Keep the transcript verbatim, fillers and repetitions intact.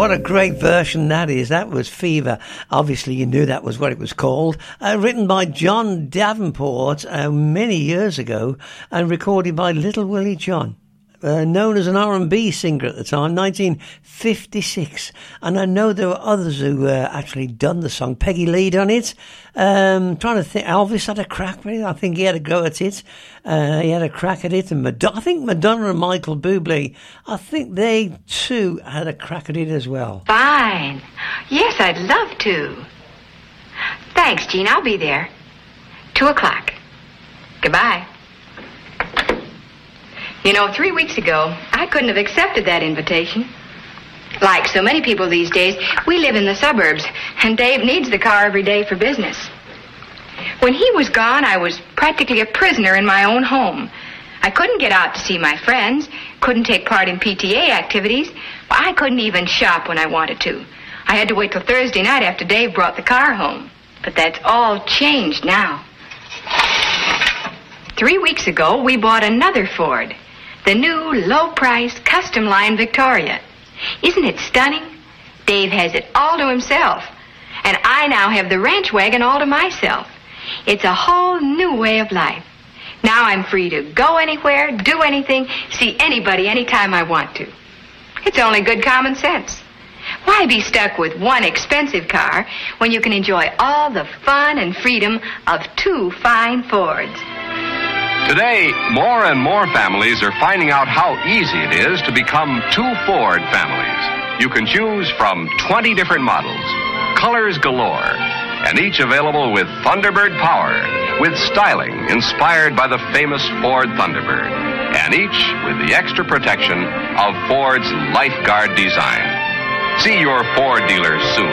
What a great version that is. That was Fever. Obviously, you knew that was what it was called. Uh, written by John Davenport uh, many years ago and recorded by Little Willie John. Uh, known as an R and B singer at the time, nineteen fifty-six. And I know there were others who uh, actually done the song. Peggy Lee done it. Um, trying to think, Elvis had a crack at it. I think he had a go at it. Uh, he had a crack at it. And Madonna, I think Madonna and Michael Bublé, I think they too had a crack at it as well. Fine. Yes, I'd love to. Thanks, Gene. I'll be there. Two o'clock. Goodbye. You know, three weeks ago, I couldn't have accepted that invitation. Like so many people these days, we live in the suburbs, and Dave needs the car every day for business. When he was gone, I was practically a prisoner in my own home. I couldn't get out to see my friends, couldn't take part in P T A activities. Well, I couldn't even shop when I wanted to. I had to wait till Thursday night after Dave brought the car home. But that's all changed now. Three weeks ago, we bought another Ford. The new, low-price, custom-line Victoria. Isn't it stunning? Dave has it all to himself. And I now have the ranch wagon all to myself. It's a whole new way of life. Now I'm free to go anywhere, do anything, see anybody anytime I want to. It's only good common sense. Why be stuck with one expensive car when you can enjoy all the fun and freedom of two fine Fords? Today, more and more families are finding out how easy it is to become two Ford families. You can choose from twenty different models, colors galore, and each available with Thunderbird power, with styling inspired by the famous Ford Thunderbird, and each with the extra protection of Ford's Lifeguard design. See your Ford dealer soon.